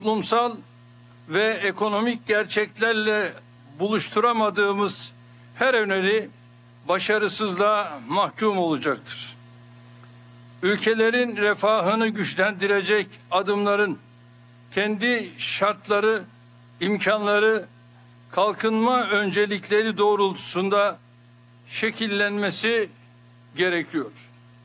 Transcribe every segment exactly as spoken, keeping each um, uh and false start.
toplumsal ve ekonomik gerçeklerle buluşturamadığımız her öneri başarısızlığa mahkum olacaktır. Ülkelerin refahını güçlendirecek adımların kendi şartları, imkanları, kalkınma öncelikleri doğrultusunda şekillenmesi gerekiyor.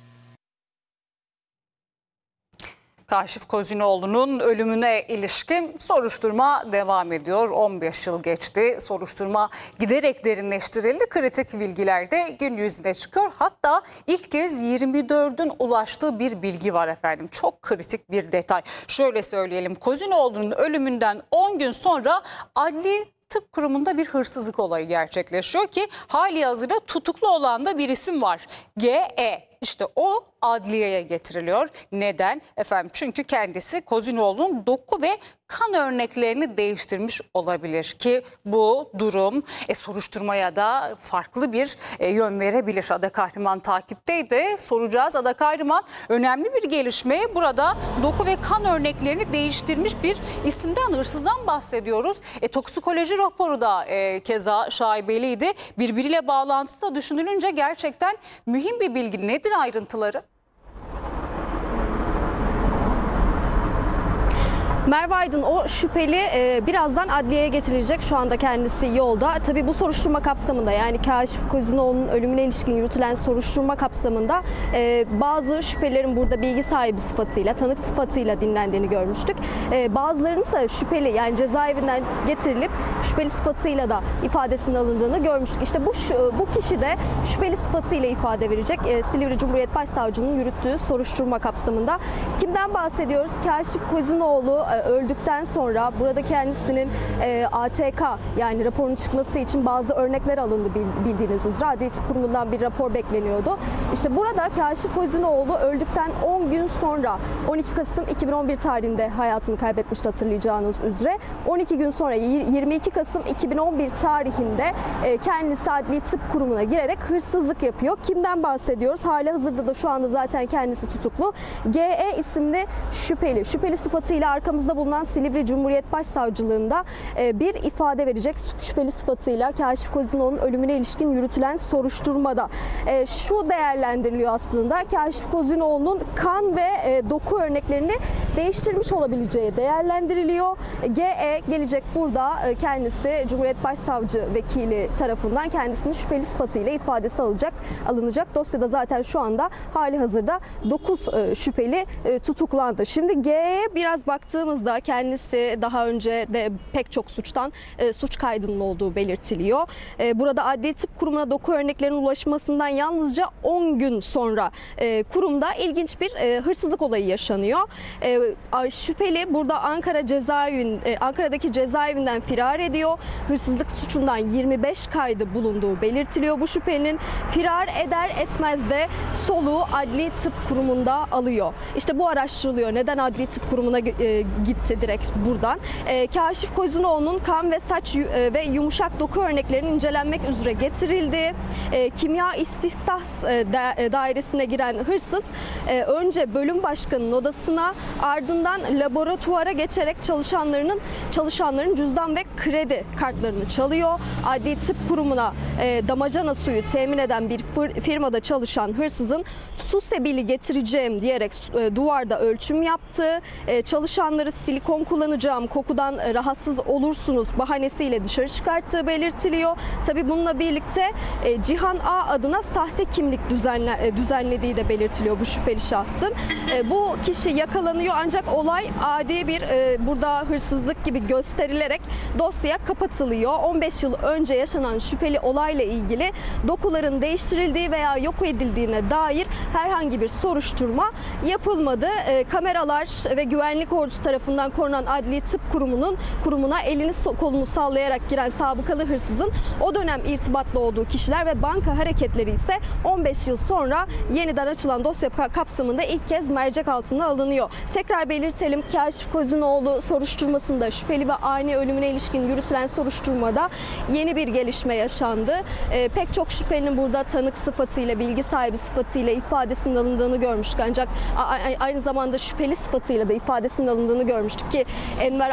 Kaşif Kozinoğlu'nun ölümüne ilişkin soruşturma devam ediyor. on beş yıl geçti. Soruşturma giderek derinleştirildi. Kritik bilgiler de gün yüzüne çıkıyor. Hatta ilk kez yirmi dördün ulaştığı bir bilgi var efendim. Çok kritik bir detay. Şöyle söyleyelim. Kozinoğlu'nun ölümünden on gün sonra Adli Tıp Kurumu'nda bir hırsızlık olayı gerçekleşiyor ki hali hazırda tutuklu olan da bir isim var. G E. İşte o adliyeye getiriliyor. Neden? Efendim çünkü kendisi Kozinoğlu'nun doku ve kan örneklerini değiştirmiş olabilir ki bu durum e, soruşturmaya da farklı bir e, yön verebilir. Ada Kahraman takipteydi. Soracağız. Ada Kahraman, önemli bir gelişme. Burada doku ve kan örneklerini değiştirmiş bir isimden, hırsızdan bahsediyoruz. E, toksikoloji raporu da e, keza şaibeliydi. Birbiriyle bağlantısı da düşünülünce gerçekten mühim bir bilgi. Nedir ayrıntıları? Merve Aydın, o şüpheli e, birazdan adliyeye getirilecek. Şu anda kendisi yolda. Tabii bu soruşturma kapsamında, yani Kaşif Kozinoğlu'nun ölümüne ilişkin yürütülen soruşturma kapsamında e, bazı şüphelerin burada bilgi sahibi sıfatıyla, tanık sıfatıyla dinlendiğini görmüştük. E, bazılarının ise şüpheli, yani cezaevinden getirilip şüpheli sıfatıyla da ifadesinin alındığını görmüştük. İşte bu bu kişi de şüpheli sıfatıyla ifade verecek. E, Silivri Cumhuriyet Başsavcılığı'nın yürüttüğü soruşturma kapsamında. Kimden bahsediyoruz? Kaşif Kozinoğlu öldükten sonra burada kendisinin e, A T K, yani raporun çıkması için bazı örnekler alındı bildiğiniz üzere. Adli Tıp Kurumu'ndan bir rapor bekleniyordu. İşte burada Kaşif Kozinoğlu öldükten on gün sonra, on iki Kasım iki bin on bir tarihinde hayatını kaybetmişti hatırlayacağınız üzere. on iki gün sonra yirmi iki Kasım iki bin on bir tarihinde e, kendisi Adli Tıp Kurumu'na girerek hırsızlık yapıyor. Kimden bahsediyoruz? Hali hazırda da şu anda zaten kendisi tutuklu. G E isimli şüpheli. Şüpheli sıfatıyla arkamızda bulunan Silivri Cumhuriyet Başsavcılığında bir ifade verecek. Şüpheli sıfatıyla Kaşif Kozinoğlu'nun ölümüne ilişkin yürütülen soruşturmada şu değerlendiriliyor aslında: Kaşif Kozinoğlu'nun kan ve doku örneklerini değiştirmiş olabileceği değerlendiriliyor. G E gelecek burada, kendisi Cumhuriyet Başsavcı Vekili tarafından kendisinin şüpheli sıfatıyla ifadesi alacak, alınacak. Dosyada zaten şu anda hali hazırda dokuz şüpheli tutuklandı. Şimdi G E'ye biraz baktığımız kendisi daha önce de pek çok suçtan e, suç kaydının olduğu belirtiliyor. E, burada Adli Tıp Kurumu'na doku örneklerinin ulaşmasından yalnızca on gün sonra e, kurumda ilginç bir e, hırsızlık olayı yaşanıyor. E, şüpheli burada Ankara cezaevin e, Ankara'daki cezaevinden firar ediyor. Hırsızlık suçundan yirmi beş kaydı bulunduğu belirtiliyor. Bu şüphelinin firar eder etmez de soluğu Adli Tıp Kurumu'nda alıyor. İşte bu araştırılıyor. Neden Adli Tıp Kurumu'na e, gitti direkt buradan? E, Kaşif Kozinoğlu'nun kan ve saç e, ve yumuşak doku örneklerinin incelenmek üzere getirildi. E, kimya istihsas e, da, e, dairesine giren hırsız e, önce bölüm başkanının odasına, ardından laboratuvara geçerek çalışanlarının çalışanların cüzdan ve kredi kartlarını çalıyor. Adli Tıp Kurumu'na e, damacana suyu temin eden bir firmada çalışan hırsızın su sebili getireceğim diyerek e, duvarda ölçüm yaptı. E, çalışanları silikon kullanacağım, kokudan rahatsız olursunuz bahanesiyle dışarı çıkarttığı belirtiliyor. Tabii bununla birlikte e, Cihan A adına sahte kimlik düzenle, e, düzenlediği de belirtiliyor bu şüpheli şahsın. E, bu kişi yakalanıyor ancak olay adi bir e, burada hırsızlık gibi gösterilerek dosya kapatılıyor. on beş yıl önce yaşanan şüpheli olayla ilgili dokuların değiştirildiği veya yok edildiğine dair herhangi bir soruşturma yapılmadı. E, kameralar ve güvenlik ordusu tarafından korunan Adli Tıp Kurumu'nun kurumuna elini kolunu sallayarak giren sabıkalı hırsızın o dönem irtibatlı olduğu kişiler ve banka hareketleri ise on beş yıl sonra yeniden açılan dosya kapsamında ilk kez mercek altına alınıyor. Tekrar belirtelim, Kaşif Kozinoğlu soruşturmasında şüpheli ve ani ölümüne ilişkin yürütülen soruşturmada yeni bir gelişme yaşandı. E, pek çok şüphelinin burada tanık sıfatıyla, bilgi sahibi sıfatıyla ifadesinin alındığını görmüştük. Ancak aynı zamanda şüpheli sıfatıyla da ifadesinin alındığını görmüştük ki Enver